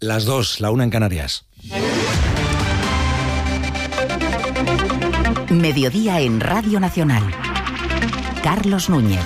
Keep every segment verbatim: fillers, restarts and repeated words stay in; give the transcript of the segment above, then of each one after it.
Las dos, la una en Canarias. Mediodía en Radio Nacional. Carlos Núñez.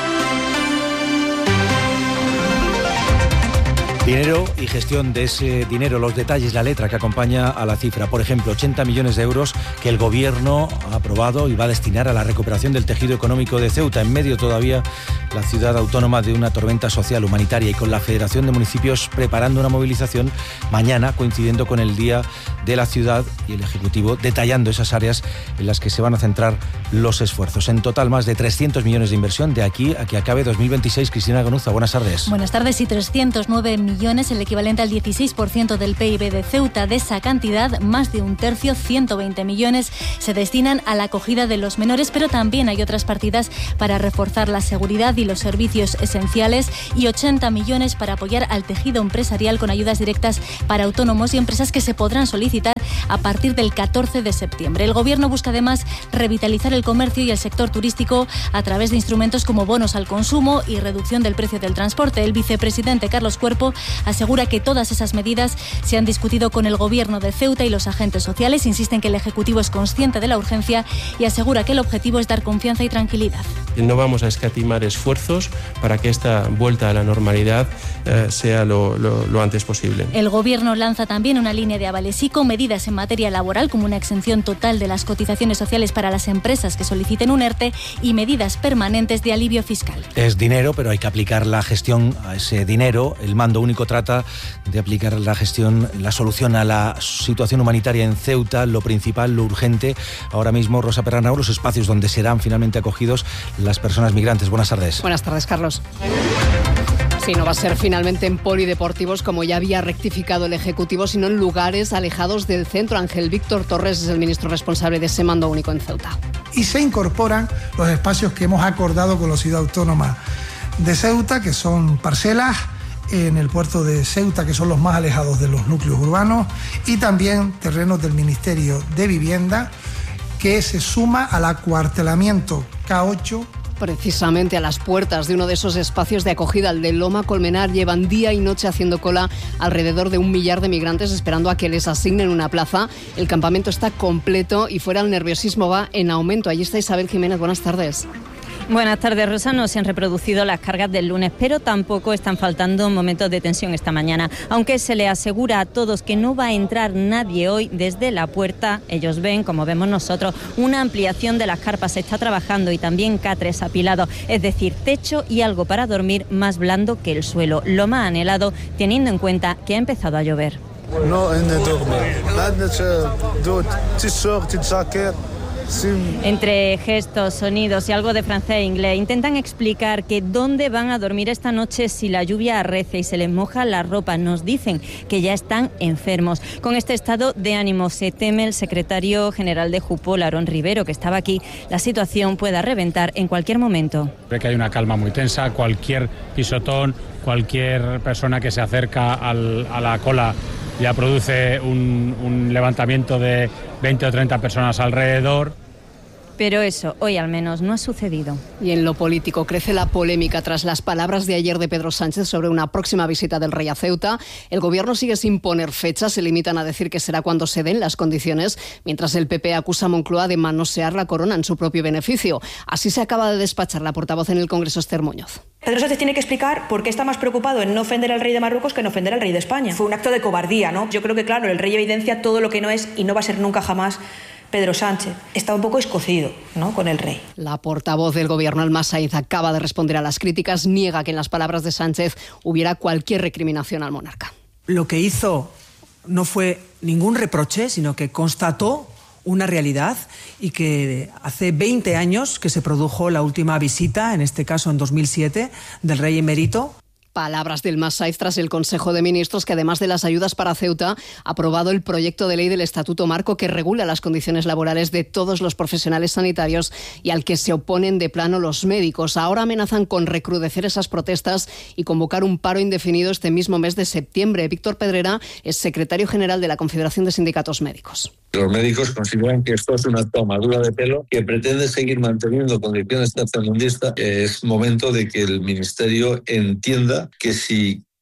Dinero y gestión de ese dinero, los detalles, la letra que acompaña a la cifra. Por ejemplo, ochenta millones de euros que el Gobierno ha aprobado y va a destinar a la recuperación del tejido económico de Ceuta, en medio todavía la ciudad autónoma de una tormenta social humanitaria, y con la Federación de Municipios preparando una movilización mañana, coincidiendo con el Día de la Ciudad, y el Ejecutivo detallando esas áreas en las que se van a centrar los esfuerzos. En total, más de trescientos millones de inversión de aquí a que acabe dos mil veintiséis. Cristina Ganuza, buenas tardes. Buenas tardes. Y trescientos nueve millones, el equivalente al dieciséis por ciento del P I B de Ceuta. De esa cantidad, más de un tercio, ciento veinte millones, se destinan a la acogida de los menores, pero también hay otras partidas para reforzar la seguridad y los servicios esenciales, y ochenta millones para apoyar al tejido empresarial con ayudas directas para autónomos y empresas que se podrán solicitar a partir del catorce de septiembre. El Gobierno busca además revitalizar el comercio y el sector turístico a través de instrumentos como bonos al consumo y reducción del precio del transporte. El vicepresidente Carlos Cuerpo asegura que todas esas medidas se han discutido con el Gobierno de Ceuta y los agentes sociales. Insiste en que el Ejecutivo es consciente de la urgencia y asegura que el objetivo es dar confianza y tranquilidad. No vamos a escatimar esfuerzos para que esta vuelta a la normalidad eh, sea lo, lo, lo antes posible. El Gobierno lanza también una línea de avales y con medidas en materia laboral, como una exención total de las cotizaciones sociales para las empresas que soliciten un ERTE y medidas permanentes de alivio fiscal. Es dinero, pero hay que aplicar la gestión a ese dinero. El mando único trata de aplicar la gestión, la solución a la situación humanitaria en Ceuta, lo principal, lo urgente. Ahora mismo, Rosa Perranao, los espacios donde serán finalmente acogidos las personas migrantes. Buenas tardes. Buenas tardes, Carlos. Sí, no va a ser finalmente en polideportivos, como ya había rectificado el Ejecutivo, sino en lugares alejados del centro. Ángel Víctor Torres es el ministro responsable de ese mando único en Ceuta. Y se incorporan los espacios que hemos acordado con la ciudad autónoma de Ceuta, que son parcelas en el puerto de Ceuta, que son los más alejados de los núcleos urbanos, y también terrenos del Ministerio de Vivienda, que se suma al acuartelamiento K ocho. Precisamente a las puertas de uno de esos espacios de acogida, el de Loma Colmenar, llevan día y noche haciendo cola alrededor de un millar de migrantes esperando a que les asignen una plaza. El campamento está completo y fuera el nerviosismo va en aumento. Allí está Isabel Jiménez, buenas tardes. Buenas tardes, Rosa. No se han reproducido las cargas del lunes, pero tampoco están faltando momentos de tensión esta mañana. Aunque se le asegura a todos que no va a entrar nadie hoy desde la puerta, ellos ven, como vemos nosotros, una ampliación de las carpas. Se está trabajando y también catres apilados, es decir, techo y algo para dormir más blando que el suelo. Lo más anhelado, teniendo en cuenta que ha empezado a llover. Entre gestos, sonidos y algo de francés e inglés, intentan explicar que dónde van a dormir esta noche si la lluvia arrece y se les moja la ropa. Nos dicen que ya están enfermos. Con este estado de ánimo se teme el secretario general de Jupol, Aarón Rivero, que estaba aquí. La situación pueda reventar en cualquier momento. Creo que hay una calma muy tensa. Cualquier pisotón, cualquier persona que se acerca al, a la cola ya produce un, un levantamiento de veinte o treinta personas alrededor. Pero eso, hoy al menos, no ha sucedido. Y en lo político crece la polémica tras las palabras de ayer de Pedro Sánchez sobre una próxima visita del rey a Ceuta. El Gobierno sigue sin poner fechas, se limitan a decir que será cuando se den las condiciones, mientras el P P acusa a Moncloa de manosear la corona en su propio beneficio. Así se acaba de despachar la portavoz en el Congreso, Esther Muñoz. Pedro Sánchez tiene que explicar por qué está más preocupado en no ofender al rey de Marruecos que en ofender al rey de España. Fue un acto de cobardía, ¿no? Yo creo que, claro, el rey evidencia todo lo que no es y no va a ser nunca jamás Pedro Sánchez. Está un poco escocido, ¿no?, con el rey. La portavoz del Gobierno, Alma Sainz, acaba de responder a las críticas. Niega que en las palabras de Sánchez hubiera cualquier recriminación al monarca. Lo que hizo no fue ningún reproche, sino que constató una realidad, y que hace veinte años que se produjo la última visita, en este caso en dos mil siete, del rey emérito. Palabras del Massaif tras el Consejo de Ministros, que además de las ayudas para Ceuta, ha aprobado el proyecto de ley del Estatuto Marco que regula las condiciones laborales de todos los profesionales sanitarios y al que se oponen de plano los médicos. Ahora amenazan con recrudecer esas protestas y convocar un paro indefinido este mismo mes de septiembre. Víctor Pedrera es secretario general de la Confederación de Sindicatos Médicos. Los médicos consideran que esto es una tomadura de pelo que pretende seguir manteniendo condiciones tercermundistas. Es momento de que el Ministerio entienda que si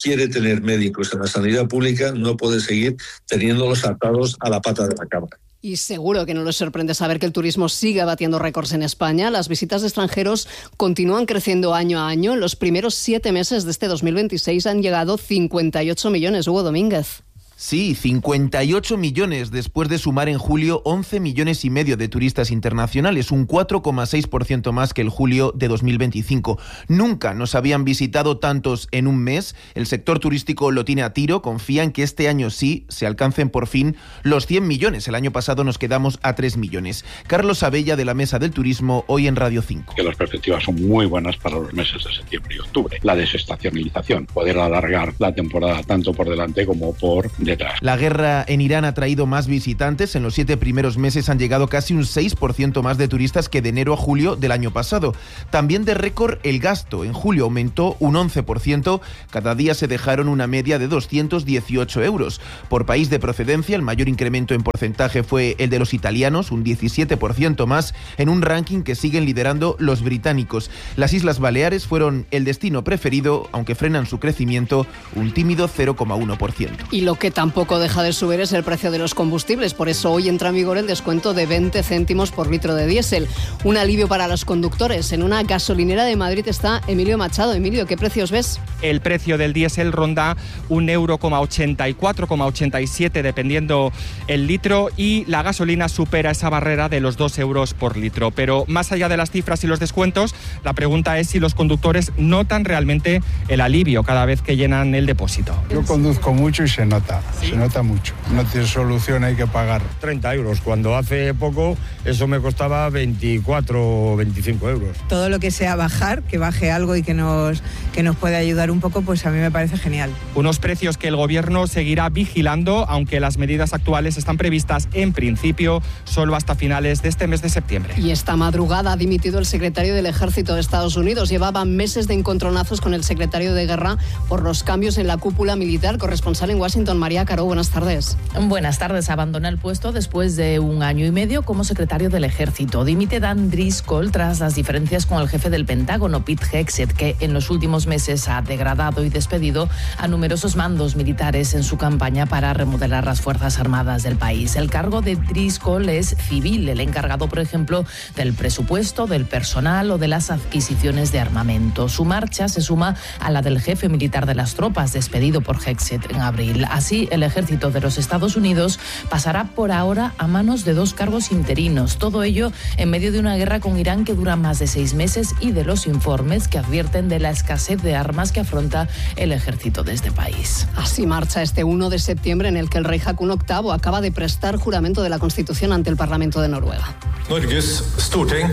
quiere tener médicos en la sanidad pública no puede seguir teniéndolos atados a la pata de la cama. Y seguro que no les sorprende saber que el turismo sigue batiendo récords en España. Las visitas de extranjeros continúan creciendo año a año. En los primeros siete meses de este dos mil veintiséis han llegado cincuenta y ocho millones. Hugo Domínguez. Sí, cincuenta y ocho millones después de sumar en julio once millones y medio de turistas internacionales, un cuatro coma seis por ciento más que el julio de dos mil veinticinco. Nunca nos habían visitado tantos en un mes. El sector turístico lo tiene a tiro, confía en que este año sí se alcancen por fin los cien millones. El año pasado nos quedamos a tres millones. Carlos Abella, de la Mesa del Turismo, hoy en Radio cinco. Que las perspectivas son muy buenas para los meses de septiembre y octubre. La desestacionalización, poder alargar la temporada tanto por delante como por detrás. La guerra en Irán ha traído más visitantes. En los siete primeros meses han llegado casi un seis por ciento más de turistas que de enero a julio del año pasado. También de récord el gasto. En julio aumentó un once por ciento. Cada día se dejaron una media de doscientos dieciocho euros. Por país de procedencia, el mayor incremento en porcentaje fue el de los italianos, un diecisiete por ciento más, en un ranking que siguen liderando los británicos. Las Islas Baleares fueron el destino preferido, aunque frenan su crecimiento un tímido cero coma uno por ciento. Y lo que tampoco deja de subir es el precio de los combustibles. Por eso hoy entra en vigor el descuento de veinte céntimos por litro de diésel. Un alivio para los conductores. En una gasolinera de Madrid está Emilio Machado. Emilio, ¿qué precios ves? El precio del diésel ronda un euro coma ochenta y cuatro, coma ochenta y siete dependiendo el litro, y la gasolina supera esa barrera de los dos euros por litro. Pero más allá de las cifras y los descuentos, la pregunta es si los conductores notan realmente el alivio cada vez que llenan el depósito. Yo conduzco mucho y se nota. ¿Sí? Se nota mucho. No tiene solución, hay que pagar. treinta euros, cuando hace poco eso me costaba veinticuatro o veinticinco euros. Todo lo que sea bajar, que baje algo y que nos, que nos pueda ayudar un poco, pues a mí me parece genial. Unos precios que el Gobierno seguirá vigilando, aunque las medidas actuales están previstas en principio solo hasta finales de este mes de septiembre. Y esta madrugada ha dimitido el secretario del Ejército de Estados Unidos. Llevaba meses de encontronazos con el secretario de Guerra por los cambios en la cúpula militar. Corresponsal en Washington, María Caro, buenas tardes. Buenas tardes. Abandona el puesto después de un año y medio como secretario del Ejército. Dimite Dan Driscoll tras las diferencias con el jefe del Pentágono, Pete Hegseth, que en los últimos meses ha degradado y despedido a numerosos mandos militares en su campaña para remodelar las Fuerzas Armadas del país. El cargo de Driscoll es civil, el encargado, por ejemplo, del presupuesto, del personal o de las adquisiciones de armamento. Su marcha se suma a la del jefe militar de las tropas, despedido por Hegseth en abril. Así, el ejército de los Estados Unidos pasará por ahora a manos de dos cargos interinos. Todo ello en medio de una guerra con Irán que dura más de seis meses y de los informes que advierten de la escasez de armas que afronta el ejército de este país. Así marcha este uno de septiembre en el que el rey Haakon octavo acaba de prestar juramento de la Constitución ante el Parlamento de Noruega. Norges Storting.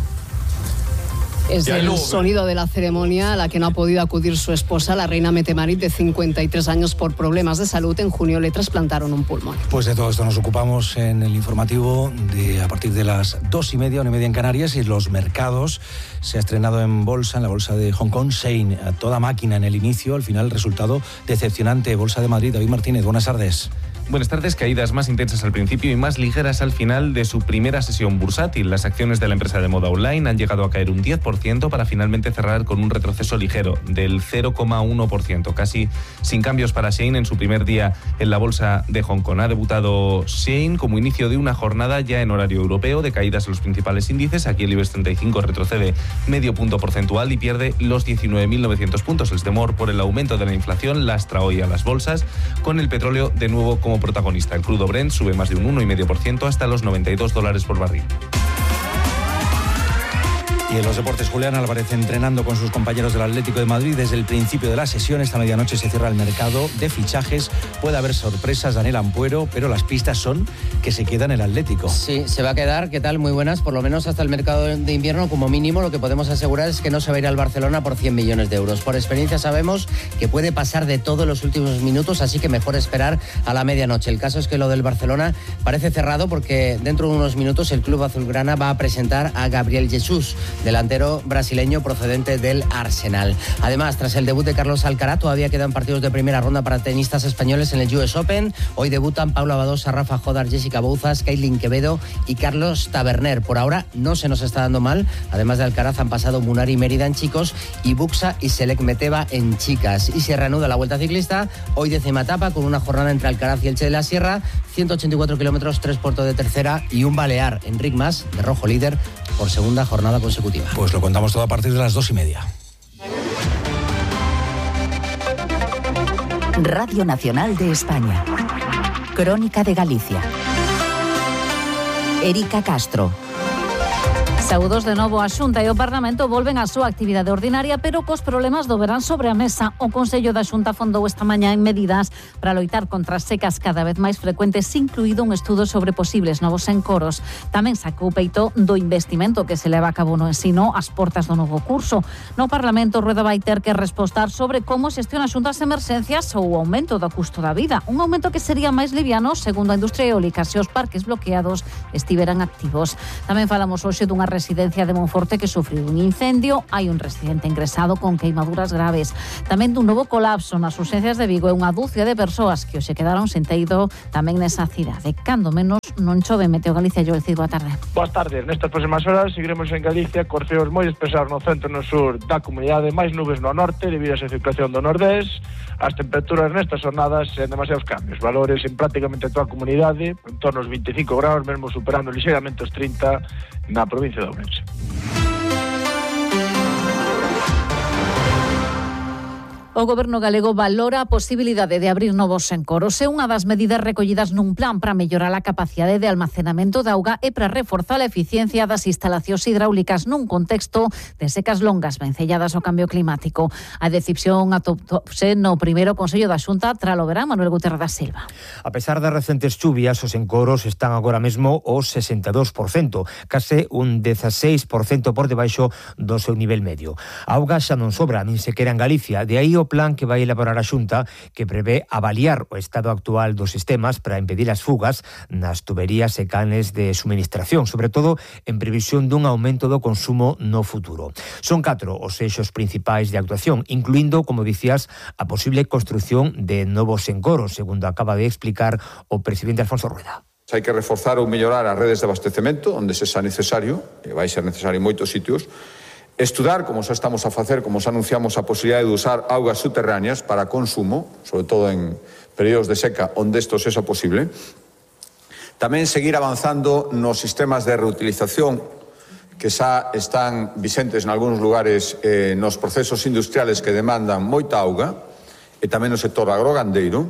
Es el sonido de la ceremonia a la que no ha podido acudir su esposa, la reina Mette-Marit, de cincuenta y tres años, por problemas de salud. En junio le trasplantaron un pulmón. Pues de todo esto nos ocupamos en el informativo de a partir de las dos y media, una y media en Canarias, y los mercados. Se ha estrenado en bolsa, en la bolsa de Hong Kong, Shein, a toda máquina en el inicio, al final resultado decepcionante. Bolsa de Madrid, David Martínez, buenas tardes. Buenas tardes. Caídas más intensas al principio y más ligeras al final de su primera sesión bursátil. Las acciones de la empresa de moda online han llegado a caer un diez por ciento para finalmente cerrar con un retroceso ligero del cero coma uno por ciento, casi sin cambios para Shein en su primer día en la bolsa de Hong Kong. Ha debutado Shein como inicio de una jornada ya en horario europeo de caídas en los principales índices. Aquí el IBEX treinta y cinco retrocede medio punto porcentual y pierde los diecinueve mil novecientos puntos. El temor por el aumento de la inflación lastra hoy a las bolsas, con el petróleo de nuevo como protagonista. El crudo Brent sube más de un uno coma cinco por ciento hasta los noventa y dos dólares por barril. Y en los deportes, Julián Álvarez entrenando con sus compañeros del Atlético de Madrid desde el principio de la sesión. Esta medianoche se cierra el mercado de fichajes. Puede haber sorpresas, Daniel Ampuero, pero las pistas son que se queda en el Atlético. Sí, se va a quedar. ¿Qué tal? Muy buenas. Por lo menos hasta el mercado de invierno, como mínimo, lo que podemos asegurar es que no se va a ir al Barcelona por cien millones de euros. Por experiencia sabemos que puede pasar de todo en los últimos minutos, así que mejor esperar a la medianoche. El caso es que lo del Barcelona parece cerrado porque dentro de unos minutos el club azulgrana va a presentar a Gabriel Jesús. delantero brasileño procedente del Arsenal. Además, tras el debut de Carlos Alcaraz, todavía quedan partidos de primera ronda para tenistas españoles en el U S Open. Hoy debutan Pablo Badosa, Rafa Jodar, Jessica Bouzas, Kailin Quevedo y Carlos Taberner. Por ahora no se nos está dando mal. Además de Alcaraz han pasado Munari Mérida en chicos y Buxa y Selek Meteva en chicas. Y se reanuda la Vuelta Ciclista, hoy décima etapa con una jornada entre Alcaraz y Elche de la Sierra, ciento ochenta y cuatro kilómetros, tres puertos de tercera y un balear, Enric Mas, de rojo líder por segunda jornada consecutiva. Pues lo contamos todo a partir de las dos y media. Radio Nacional de España. Crónica de Galicia. Erika Castro. Saúdos de novo a Xunta e o Parlamento volven á súa actividade ordinaria, pero cos problemas do verán sobre a mesa. O Consello da Xunta afondou esta mañá en medidas para loitar contra as secas cada vez máis frecuentes, incluído un estudo sobre posibles novos encoros. Tamén sacou peito do investimento que se leva a cabo no ensino ás portas do novo curso. No Parlamento, Rueda vai ter que respostar sobre como xestiona a Xunta as emerxencias ou o aumento do custo da vida. Un aumento que sería máis liviano, segundo a industria eólica, se os parques bloqueados estiveran activos. Tamén falamos hoxe dunha residencia de Monforte que sufriu un incendio. Hai un residente ingresado con queimaduras graves. Tamén dun novo colapso nas urxencias de Vigo e unha dúcia de persoas que hoxe quedaron sen teito tamén nesa cidade. Cando menos non chove. Meteo Galicia, Joel Cid, boa tarde. Boas tardes. Nestas próximas horas seguiremos en Galicia cos ceos moi despesados no centro e no sur da comunidade, máis nubes no norte debido a esa circulación do nordés. As temperaturas nestas jornadas sen demasiados cambios. Valores en prácticamente toda a comunidade, en torno aos veinticinco graus, mesmo superando ligeiramente os trinta na provincia de Ourense. O Goberno galego valora a posibilidade de abrir novos encoros. É unha das medidas recollidas nun plan para mellorar a capacidade de almacenamento de auga e para reforzar a eficiencia das instalacións hidráulicas nun contexto de secas longas vencelladas ao cambio climático. A decisión adoptouse no primeiro Consello da Xunta tras o verán. Manuel Guterres da Silva. A pesar das recentes chuvias, os encoros están agora mesmo ao sesenta e dous por cento, case un dezaseis por cento por debaixo do seu nivel medio. A auga xa non sobra, nin sequera en Galicia, de aí o plan que vai elaborar a Xunta, que prevé avaliar o estado actual dos sistemas para impedir as fugas nas tuberías e canes de suministración, sobre todo en previsión dun aumento do consumo no futuro. Son catro os eixos principais de actuación, incluindo, como dicías, a posible construción de novos encoros, segundo acaba de explicar o presidente Alfonso Rueda. Hai que reforzar ou mellorar as redes de abastecemento onde se xa necesario, e vai ser necesario en moitos sitios. Estudar, como xa estamos a facer, como xa anunciamos, a posibilidade de usar augas subterráneas para consumo, sobre todo en períodos de seca onde isto sexa posible. Tamén seguir avanzando nos sistemas de reutilización que xa están vixentes en algúns lugares eh, nos procesos industriales que demandan moita auga e tamén no sector agrogandeiro.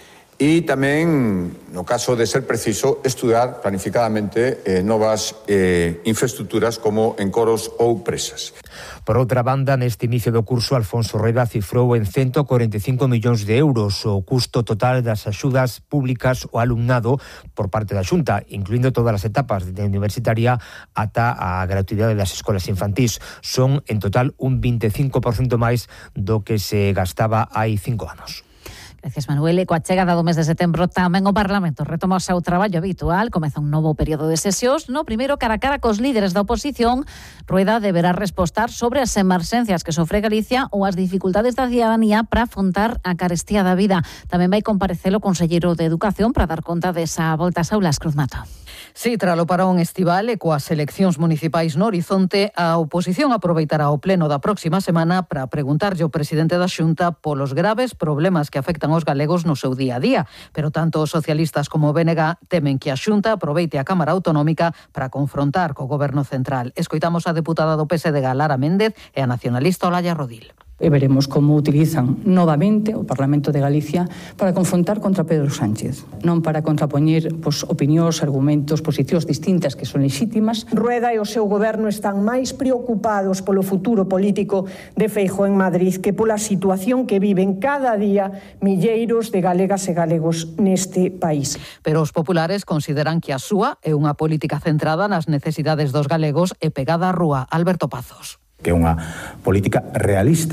E tamén, no caso de ser preciso, estudar planificadamente eh, novas eh, infraestructuras como encoros ou presas. Por outra banda, neste inicio do curso, Alfonso Rueda cifrou en ciento cuarenta e cinco millóns de euros o custo total das axudas públicas ao alumnado por parte da Xunta, incluindo todas as etapas de universitaria ata a gratuidade das escolas infantís. Son, en total, un veinticinco por cento máis do que se gastaba hai cinco anos. Gracias, Manuel. E coa chegada do mes de setembro tamén o Parlamento retoma o seu traballo habitual. Comeza un novo período de sesións. No primeiro, cara a cara cos líderes da oposición, Rueda deberá respostar sobre as emerxencias que sofre Galicia ou as dificultades da cidadanía para afrontar a carestía da vida. Tamén vai comparecer o conselleiro de Educación para dar conta desa volta ás aulas. Cruz Mato. Sí, tralo parón estival e coas eleccións municipais no horizonte, a oposición aproveitará o pleno da próxima semana para preguntarlle ao presidente da Xunta polos graves problemas que afectan aos galegos no seu día a día. Pero tanto os socialistas como o B N G temen que a Xunta aproveite a Cámara Autonómica para confrontar co Goberno Central. Escoitamos a deputada do P S D Lara Méndez e a nacionalista Olaya Rodil. E veremos como utilizan novamente o Parlamento de Galicia para confrontar contra Pedro Sánchez, non para contrapoñer pues, opinións, argumentos, posicións distintas que son lexítimas. Rueda e o seu goberno están máis preocupados polo futuro político de Feijóo en Madrid que pola situación que viven cada día milleiros de galegas e galegos neste país. Pero os populares consideran que a súa é unha política centrada nas necesidades dos galegos e pegada á rúa. Alberto Pazos. Que é unha política realista,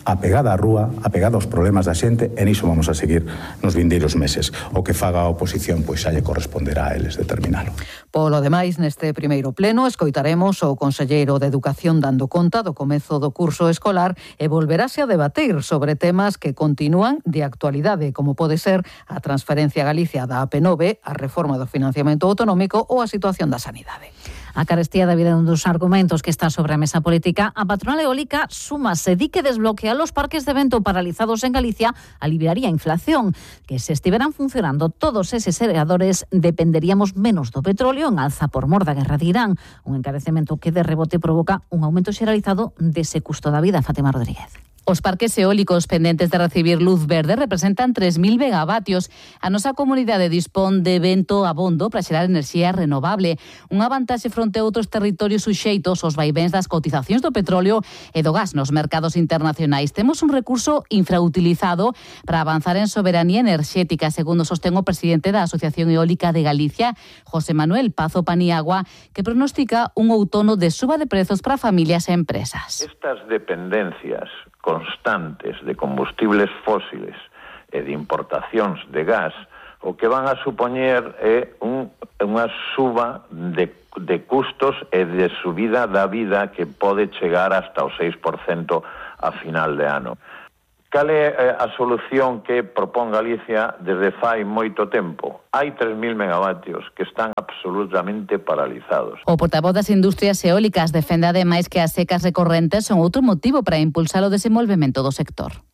apegada á rúa, apegada aos problemas da xente, e niso vamos a seguir nos vindeiros meses. O que faga a oposición, pois xa lle corresponderá a eles determinalo. Polo demais, neste primeiro pleno, escoitaremos o conselleiro de Educación dando conta do comezo do curso escolar e volverase a debater sobre temas que continúan de actualidade, como pode ser a transferencia a Galicia da A P nove, a reforma do financiamento autonómico ou a situación da sanidade. A carestía da vida é un dos argumentos que está sobre a mesa política. A patronal eólica súmase, di que desbloquear os parques de vento paralizados en Galicia aliviaría a inflación, que se estiveran funcionando todos eses xeradores dependeríamos menos do petróleo en alza por mor da guerra de Irán, un encarecemento que de rebote provoca un aumento xeralizado dese custo da vida. Fátima Rodríguez. Os parques eólicos pendentes de recibir luz verde representan tres mil megavatios. A nosa comunidade dispón de vento abondo para xerar enerxía renovable, unha vantaxe fronte a outros territorios suxeitos aos vaivens das cotizacións do petróleo e do gas nos mercados internacionais. Temos un recurso infrautilizado para avanzar en soberanía enerxética, segundo sostén o presidente da Asociación Eólica de Galicia, José Manuel Pazo Paniagua, que pronostica un outono de suba de prezos para familias e empresas. Estas dependencias constantes de combustibles fósiles e de importacións de gas o que van a supoñer é un, unha suba de, de custos e de subida da vida que pode chegar hasta o seis por cento a final de ano. Cal é a solución que propón Galicia desde fai moito tempo? Hai tres mil megavatios que están absolutamente paralizados. O portavoz das industrias eólicas defende ademais que as secas recorrentes son outro motivo para impulsar o desenvolvemento do sector.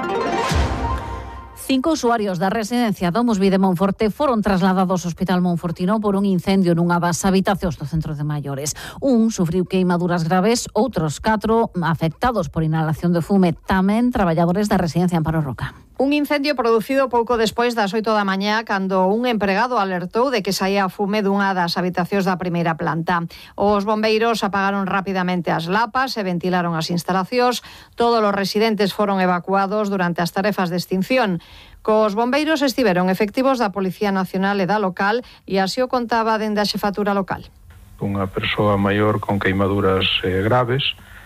Cinco usuarios da residencia Domus Vida Monforte foron trasladados ao Hospital Monfortino por un incendio nunha das habitacións do centro de maiores. Un sufriu queimaduras graves, outros catro afectados por inhalación de fume, tamén traballadores da residencia Amparo Roca. Un incendio producido pouco despois das oito da mañá cando un empregado alertou de que saía fume dunha das habitacións da primeira planta. Os bombeiros apagaron rapidamente as lapas e ventilaron as instalacións. Todos os residentes foron evacuados durante as tarefas de extinción. Cos bombeiros estiveron efectivos da Policía Nacional e da local e así o contaba dende a xefatura local. Unha persoa maior con queimaduras eh, graves,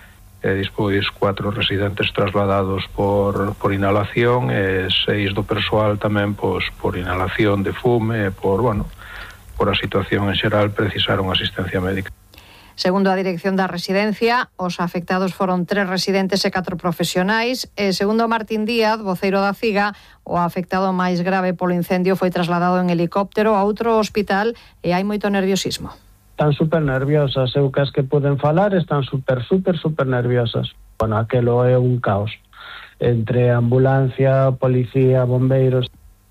e despois cuatro residentes trasladados por, por inhalación e seis do persoal tamén pois, por inhalación de fume e por, bueno, por a situación en xeral precisaron asistencia médica. Segundo a dirección da residencia, os afectados foron tres residentes e catro profesionais e segundo Martín Díaz, voceiro da CIGA, o afectado máis grave polo incendio foi trasladado en helicóptero a outro hospital e hai moito nerviosismo. Están super nerviosas, eu cas que poden falar están super, super, super nerviosas. Bueno, aquelo é un caos entre ambulancia, policía, bombeiros.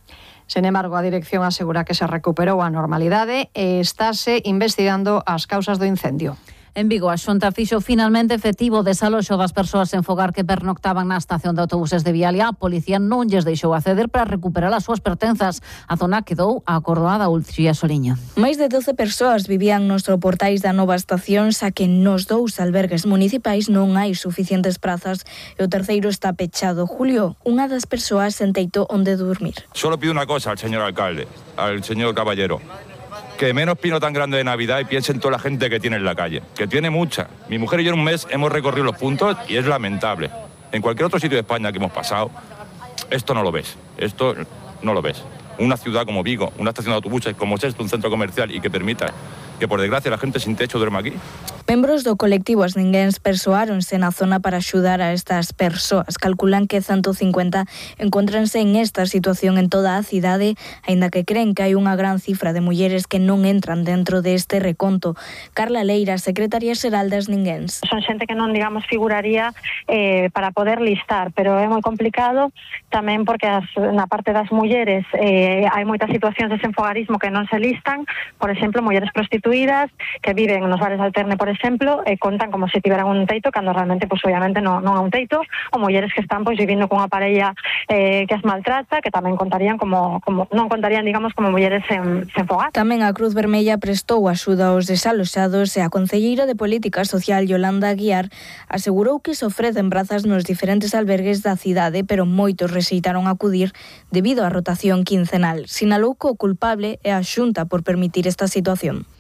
Sen embargo, a dirección asegura que se recuperou a normalidade e estáse investigando as causas do incendio. En Vigo, a Xunta fixo finalmente efectivo o desaloxo das persoas en fogar que pernoctaban na estación de autobuses de Vialia. A policía non lles deixou acceder para recuperar as súas pertenzas. A zona quedou acordoada a Ulcía Soliño. Máis de doce persoas vivían nos portais da nova estación, xa que nos dous albergues municipais non hai suficientes prazas e o terceiro está pechado. Julio, unha das persoas enteito onde dormir. Solo pido unha cosa al señor alcalde, al señor Caballero. Que menos pino tan grande de Navidad y piensen toda la gente que tiene en la calle, que tiene mucha. Mi mujer y yo en un mes hemos recorrido los puntos y es lamentable. En cualquier otro sitio de España que hemos pasado, esto no lo ves, esto no lo ves. Una ciudad como Vigo, una estación de autobuses como es esto, un centro comercial y que permita que por desgracia la gente sin techo duerma aquí. Membros do colectivo As Ninguéns persoáronse na zona para axudar a estas persoas. Calculan que ciento cincuenta encontranse en esta situación en toda a cidade, aínda que creen que hai unha gran cifra de mulleres que non entran dentro deste reconto. Carla Leira, secretaria xeral das Ninguéns. Son xente que non, digamos, figuraría eh, para poder listar, pero é moi complicado tamén porque as, na parte das mulleres eh, hai moitas situacións de desenfogarismo que non se listan, por exemplo, mulleres prostituídas que viven nos bares alterne, por exemplo, e contan como se tiveran un teito cando realmente, pois, obviamente, non, non é un teito, ou mulleres que están, pois, vivindo cunha parella eh, que as maltrata, que tamén contarían como, como non contarían, digamos, como mulleres sen, sen fogar. Tamén a Cruz Vermella prestou axuda aos desaloxados e a concelleira de Política Social, Yolanda Aguiar, asegurou que se ofrecen prazas nos diferentes albergues da cidade, pero moitos rexeitaron acudir debido á rotación quincenal. Sinalou que o culpable é a Xunta por permitir esta situación.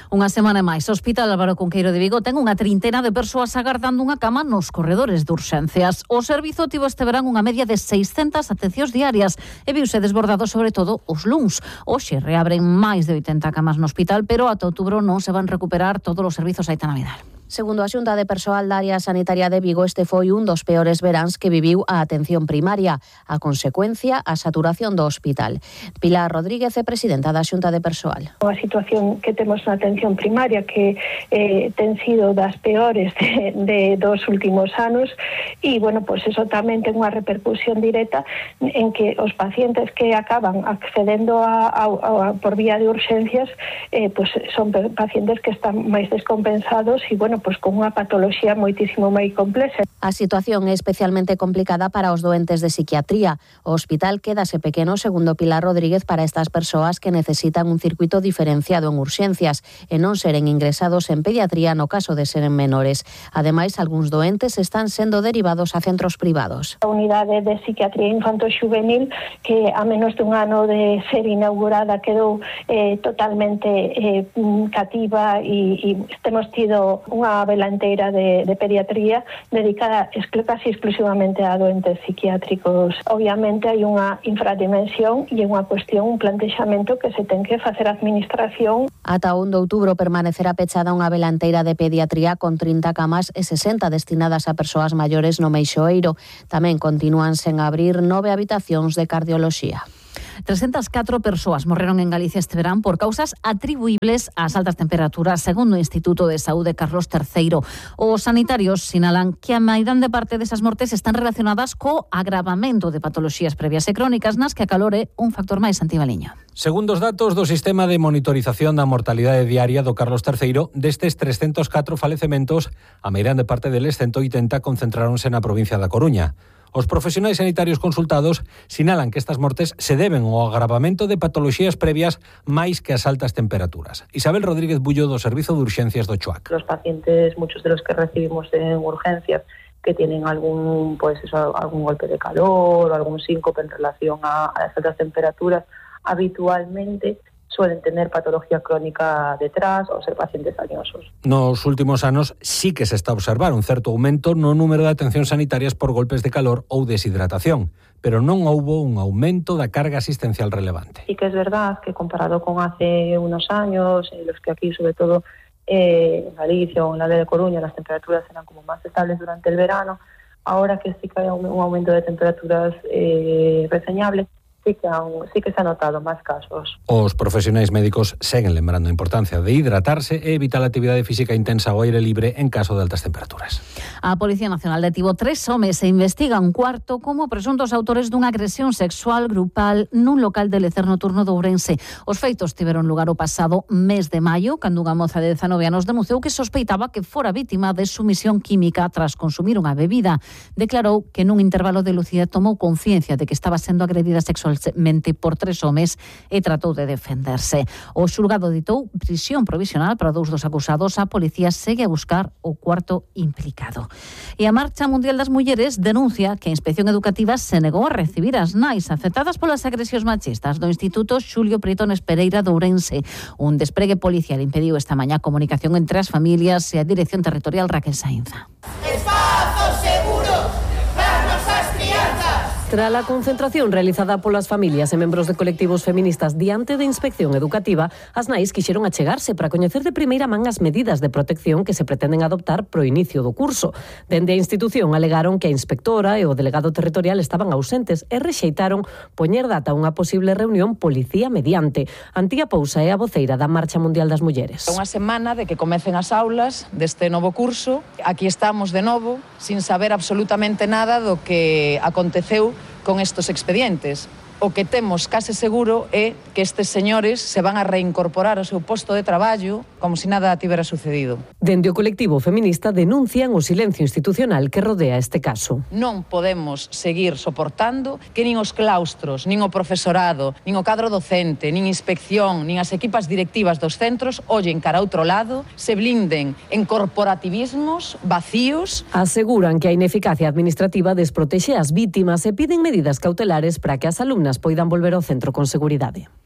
Unha semana máis, o Hospital Álvaro Cunqueiro de Vigo ten unha trintena de persoas agardando unha cama nos corredores de urxencias. O servizo tivo este verán unha media de seiscentas atencións diarias e viuse desbordado sobre todo os luns. Hoxe reabren máis de oitenta camas no hospital, pero ata outubro non se van recuperar todos os servizos. Aitana Vidal. Segundo a Xunta de Persoal da Área Sanitaria de Vigo, este foi un dos peores veráns que viviu a atención primaria. A consecuencia, a saturación do hospital. Pilar Rodríguez é presidenta da Xunta de Persoal. A situación que temos na atención primaria que eh, ten sido das peores de, de dos últimos anos e, bueno, pues eso tamén ten unha repercusión directa en que os pacientes que acaban accedendo a, a, a, por vía de urxencias eh, pues son pacientes que están máis descompensados e, bueno, pois con unha patoloxía moitísimo moi complexa. A situación é especialmente complicada para os doentes de psiquiatría. O hospital quédase pequeno, segundo Pilar Rodríguez, para estas persoas que necesitan un circuito diferenciado en urxencias e non seren ingresados en pediatría no caso de seren menores. Ademais, algúns doentes están sendo derivados a centros privados. A unidade de psiquiatría infanto-xuvenil, que a menos dun ano de ser inaugurada quedou eh, totalmente eh, cativa e, e temos tido unha a vela inteira de, de pediatría dedicada casi exclusivamente a doentes psiquiátricos. Obviamente hai unha infradimensión e unha cuestión, un plantexamento que se ten que facer a administración. Ata o un de outubro permanecerá pechada unha vela inteira de pediatría con trinta camas e sesenta destinadas a persoas maiores no Meixoeiro. Tamén continúan sen abrir nove habitacións de cardioloxía. trescentas catro persoas morreron en Galicia este verán por causas atribuibles ás altas temperaturas, segundo o Instituto de Saúde Carlos terceiro. Os sanitarios sinalan que a mairande parte desas mortes están relacionadas co agravamento de patoloxías previas e crónicas nas que a calor é un factor máis, Antibaliño. Segundo os datos do Sistema de Monitorización da Mortalidade Diaria do Carlos terceiro, destes trescentos catro falecementos, a mairande parte deles ciento oitenta concentráronse na provincia da Coruña. Os profesionais sanitarios consultados sinalan que estas mortes se deben ao agravamento de patoloxías previas máis que as altas temperaturas. Isabel Rodríguez Bullo, do Servizo de Urxencias do Chuac. Los pacientes, muchos de los que recibimos en urgencias, que tienen algún, pues eso, algún golpe de calor o algún síncope en relación a, a las altas temperaturas, habitualmente suelen tener patología crónica detrás ou ser pacientes añosos. Nos últimos anos sí que se está a observar un certo aumento no número de atencións sanitarias por golpes de calor ou deshidratación, pero non houbo un aumento da carga asistencial relevante. Sí que es verdad que comparado con hace unos años, en los que aquí sobre todo eh, en Galicia o en la de Coruña las temperaturas eran como más estables durante el verano, ahora que sí que hay un, un aumento de temperaturas eh, reseñables, Sí que, aún, sí que se ha notado máis casos. Os profesionais médicos seguen lembrando a importancia de hidratarse e evitar a actividade física intensa ao aire libre en caso de altas temperaturas. A Policía Nacional detivo tres homes e investiga un cuarto como presuntos autores dunha agresión sexual grupal nun local de lecer noturno de Ourense. Os feitos tiveron lugar o pasado mes de maio, cando unha moza de dezanove anos denunciou que sospeitaba que fora vítima de sumisión química tras consumir unha bebida. Declarou que nun intervalo de lucidez tomou conciencia de que estaba sendo agredida sexualmente por tres homes e tratou de defenderse. O xulgado ditou prisión provisional para dous dos acusados. A policía segue a buscar o cuarto implicado. E a Marcha Mundial das Mulleres denuncia que a Inspección Educativa se negou a recibir as nais afectadas polas agresións machistas do Instituto Xulio Prieto Pereira de Ourense. Un despregue policial impediu esta mañá a comunicación entre as familias e a Dirección Territorial Raquel Sainza. Espazos seguros para as nosas crianzas. Tras a concentración realizada polas familias e membros de colectivos feministas diante da Inspección Educativa, as nais quixeron achegarse para coñecer de primeira man as medidas de protección que se pretenden adoptar pro inicio do curso. Dende a institución alegaron que a inspectora e o delegado territorial estaban ausentes e rexeitaron poñer data a unha posible reunión policía mediante. Antía Pousa é a voceira da Marcha Mundial das Mulleres. Unha semana de que comecen as aulas deste novo curso. Aquí estamos de novo, sin saber absolutamente nada do que aconteceu con estos expedientes. O que temos case seguro é que estes señores se van a reincorporar ao seu posto de traballo como se nada tivera sucedido. Dende o colectivo feminista denuncian o silencio institucional que rodea este caso. Non podemos seguir soportando que nin os claustros, nin o profesorado, nin o cadro docente, nin inspección, nin as equipas directivas dos centros ollen cara a outro lado, se blinden en corporativismos vacíos. Aseguran que a ineficacia administrativa desprotexe as vítimas e piden medidas cautelares para que as alumnas poidan volver ao centro con seguridade.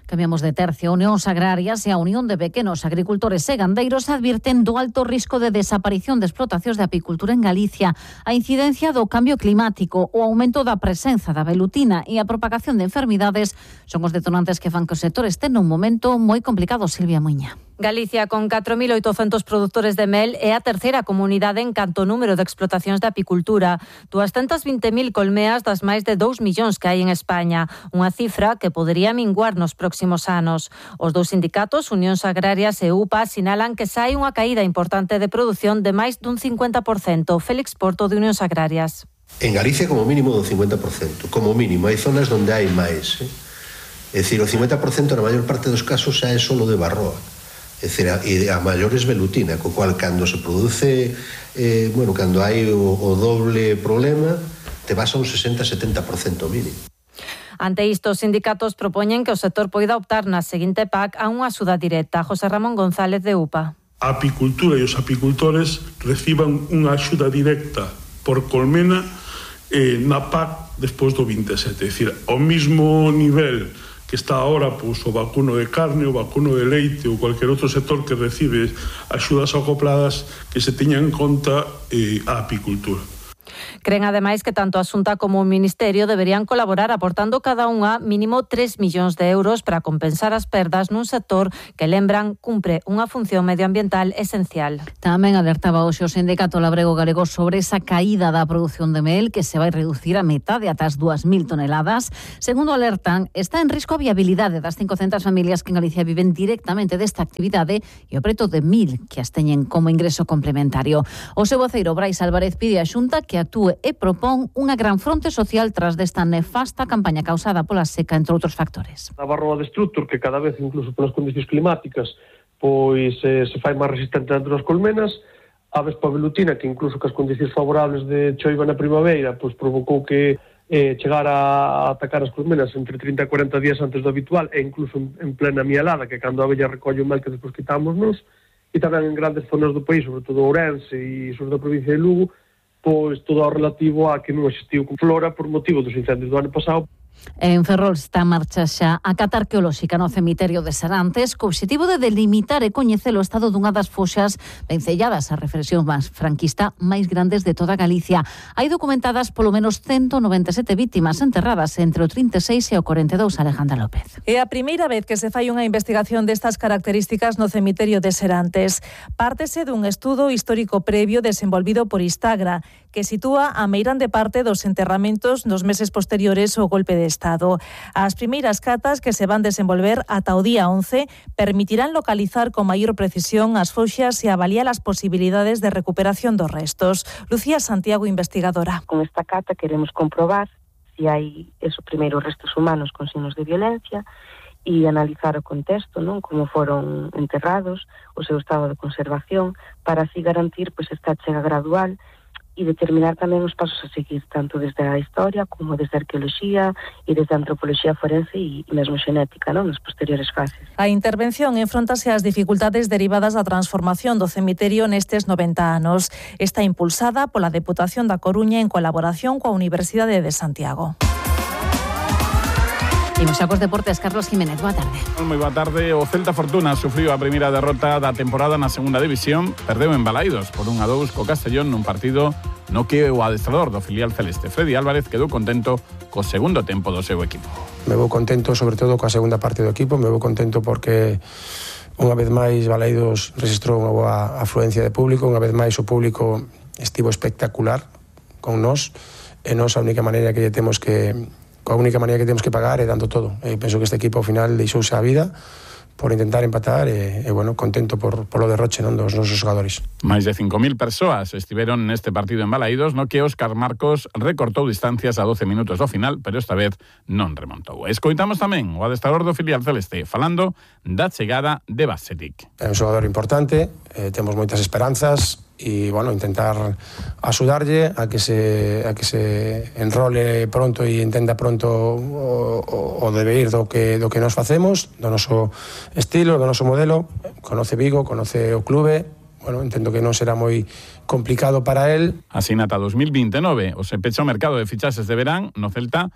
Cambiamos de tercio. Unións Agrarias e a Unión de Pequenos Agricultores e Gandeiros advirten do alto risco de desaparición de explotacións de apicultura en Galicia, a incidencia do cambio climático, o aumento da presenza da velutina e a propagación de enfermidades son os detonantes que fan que o sector este nun momento moi complicado. Silvia Muiña. Galicia, con catro mil oitocentos produtores de mel, é a terceira comunidade en canto número de explotacións de apicultura. doscientas veinte mil colmeas das máis de dous millóns que hai en España, unha cifra que podería minguar nos próximos anos. Os dous sindicatos, Unións Agrarias e U P A, sinalan que sai unha caída importante de produción de máis dun cincuenta por cento. Félix Porto, de Unións Agrarias. En Galicia, como mínimo, do cincuenta por cento. Como mínimo, hai zonas onde hai máis. Eh? É dicir, o cincuenta por cento na maior parte dos casos xa é solo de barroa. É dicir, a, e a maiores velutina, co cual cando se produce, eh, bueno, cando hai o, o doble problema, te vas a un sesenta a setenta por cento mínimo. Ante isto, os sindicatos propoñen que o sector poida optar na seguinte P A C a unha axuda directa. José Ramón González, de U P A. A apicultura e os apicultores reciban unha axuda directa por colmena eh, na P A C despois do veintisiete. É dicir, ao mismo nivel que está ahora pois, o vacuno de carne, o vacuno de leite ou cualquier outro sector que recibe axudas acopladas, que se teñan en conta eh, a apicultura. Creen ademais que tanto a Xunta como o Ministerio deberían colaborar aportando cada unha mínimo tres millóns de euros para compensar as perdas nun sector que, lembran, cumpre unha función medioambiental esencial. Tamén alertaba hoxe o Sindicato Labrego Galego sobre esa caída da produción de mel que se vai reducir a metade ata as dúas mil toneladas. Segundo alertan, está en risco a viabilidade das cincocentas familias que en Galicia viven directamente desta actividade e o preto de mil que as teñen como ingreso complementario. O seu voceiro Brais Álvarez pide á Xunta que actúe e propón unha gran fronte social tras desta nefasta campaña causada pola seca, entre outros factores. A barroa de estructur, que cada vez, incluso polas condicións climáticas, pois eh, se fai máis resistente dentro das colmenas, a vespa velutina, que incluso que as condicións favorables de choiva na primavera, pois provocou que eh, chegara a atacar as colmenas entre trinta e cuarenta días antes do habitual, e incluso en, en plena mielada, que cando a abella recolle o mel que despois quitámonos, e tamén en grandes zonas do país, sobre todo Ourense e sur da provincia de Lugo, pois todo o relativo a que non existiu con flora por motivo dos incendios do ano pasado. En Ferrol está en marcha xa a cata arqueolóxica no cemiterio de Serantes, co obxectivo de delimitar e coñecer o estado dunha das foxas vencelladas a reflexión máis franquista máis grandes de toda Galicia. Hai documentadas polo menos ciento noventa e sete vítimas enterradas entre o trinta e seis e o corenta e dous. Alejandra López. É a primeira vez que se fai unha investigación destas características no cemiterio de Serantes. Pártese dun estudo histórico previo desenvolvido por Istagra, que sitúa a meirande parte dos enterramentos nos meses posteriores ao golpe de Estado. As primeiras catas, que se van desenvolver ata o día once, permitirán localizar con maior precisión as foxas e avaliar as posibilidades de recuperación dos restos. Lucía Santiago, investigadora. Con esta cata queremos comprobar se hai esos primeiros restos humanos con signos de violencia e analizar o contexto, non, como foron enterrados, o seu estado de conservación, para así garantir pois esta chega gradual e determinar tamén os pasos a seguir, tanto desde a historia como desde a arqueoloxía e desde a antropoloxía forense e mesmo xenética, non, nas posteriores fases. A intervención enfróntase ás dificultades derivadas da transformación do cemiterio nestes noventa anos. Está impulsada pola Deputación da Coruña en colaboración coa Universidade de Santiago. Imos xa cos deportes. Carlos Jiménez, boa tarde. Moi boa tarde. O Celta Fortuna sufriu a primeira derrota da temporada na segunda división. Perdeu en Balaídos por un a dous co Castellón nun partido no que o adestrador do filial celeste, Freddy Álvarez, quedou contento co segundo tempo do seu equipo. Me vou contento sobre todo coa segunda parte do equipo. Me vou contento porque unha vez máis Balaídos registrou unha boa afluencia de público. Unha vez máis o público estivo espectacular con nós. E nós a única maneira que temos que a única maneira que temos que pagar é dando todo. E penso que este equipo ao final deixouse a vida por intentar empatar e, e bueno, contento por, por o derroche, non, dos nosos xogadores. Máis de cinco mil persoas estiveron neste partido en Balaídos, no que Óscar Marcos recortou distancias a doce minutos do final, pero esta vez non remontou. Escoitamos tamén o adestrador do filial celeste falando da chegada de Basetic. É un xogador importante, eh, temos moitas esperanzas, e, bueno, intentar axudarlle a que se a que se enrole pronto e entenda pronto o, o, o deber do que do que nos facemos, do noso estilo, do noso modelo. Conoce Vigo, conoce o clube. Bueno, entendo que non será moi complicado para él. Así nata dos mil vinte e nove, o se pecha o mercado de fichaxes de verán no Celta,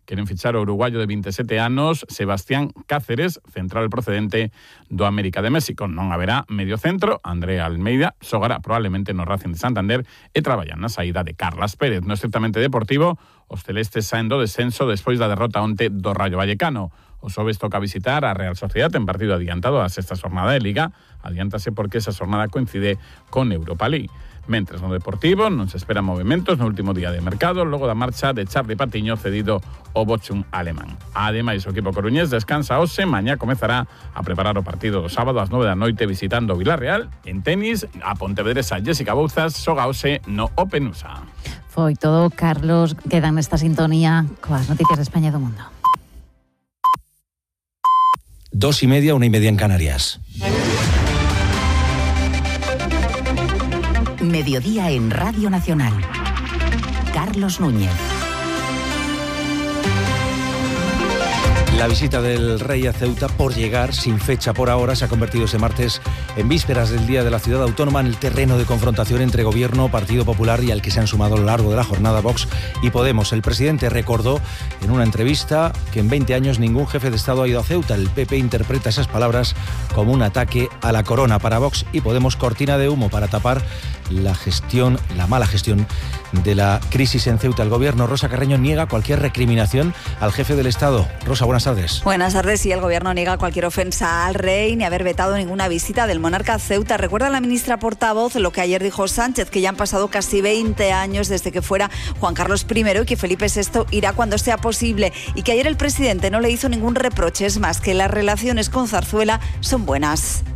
Queren fichar o uruguayo de veintisiete anos Sebastián Cáceres, central procedente do América de México. Non haberá medio centro. Andrea Almeida xogará probablemente no Racing de Santander e traballan na saída de Carlas Pérez. No estrictamente deportivo, os celestes saen do descenso despois da derrota onte do Rayo Vallecano. O xoves toca visitar a Real Sociedad en partido adiantado a sexta xornada de Liga. Adiántase porque esa xornada coincide con Europa League. Mentres no Deportivo non se esperan movimentos no último día de mercado logo da marcha de Charlie Patiño cedido ao Bochum alemán. Ademais, o equipo coruñés descansa hoxe, mañá comezará a preparar o partido do sábado ás nove da noite visitando o Vilarreal. En tenis, a pontevedresa Jessica Bouzas xoga hoxe no Open U S A. Foi todo, Carlos, quedan nesta sintonía coas noticias de España e do mundo. Dos y media, una y media en Canarias. Mediodía en Radio Nacional. Carlos Núñez. La visita del rey a Ceuta, por llegar, sin fecha por ahora, se ha convertido ese martes, en vísperas del Día de la Ciudad Autónoma, en el terreno de confrontación entre Gobierno, Partido Popular y al que se han sumado a lo largo de la jornada Vox y Podemos. El presidente recordó en una entrevista que en veinte años ningún jefe de Estado ha ido a Ceuta. El P P interpreta esas palabras como un ataque a la corona. Para Vox y Podemos, cortina de humo para tapar la gestión, la mala gestión de la crisis en Ceuta. El Gobierno, Rosa Carreño, niega cualquier recriminación al jefe del Estado. Rosa, buenas tardes. Buenas tardes. Sí, el Gobierno niega cualquier ofensa al rey ni haber vetado ninguna visita del monarca a Ceuta. Recuerda la ministra portavoz lo que ayer dijo Sánchez, que ya han pasado casi veinte años desde que fuera Juan Carlos primero y que Felipe sexto irá cuando sea posible, y que ayer el presidente no le hizo ningún reproche. Es más, que las relaciones con Zarzuela son buenas.